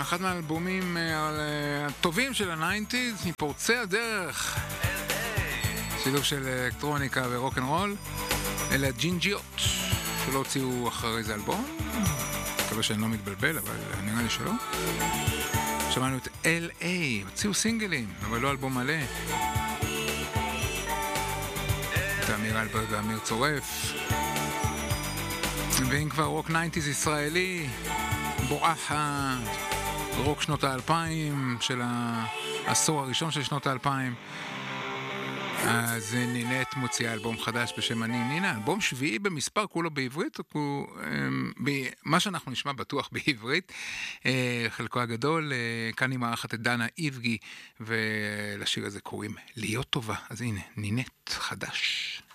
אחד מהאלבומים הטובים של ה-90s, מפורצי הדרך. שילוב של אלקטרוניקה ורוק'נ'רול. אלה הג'ינג'יות, שלא הוציאו אחרי זה אלבום. מקווה שאני לא מתבלבל, אבל נראה לי שלא. שמענו את LA, הוציאו סינגלים, אבל לא אלבום מלא. את אמיר אלברט ואמיר צורף. ואם כבר רוק 90s ישראלי, בואכה רוק שנות ה-2000 של העשור הראשון של שנות ה-2000. אז נינט מוציאה אלבום חדש בשם אני נינה, אלבום שביעי במספר, כולו בעברית, מה שאנחנו נשמע בטוח בעברית, חלקו הגדול. כאן היא מארחת את דנה איבגי, ולשיר הזה קוראים להיות טובה. אז הנה, נינט חדש.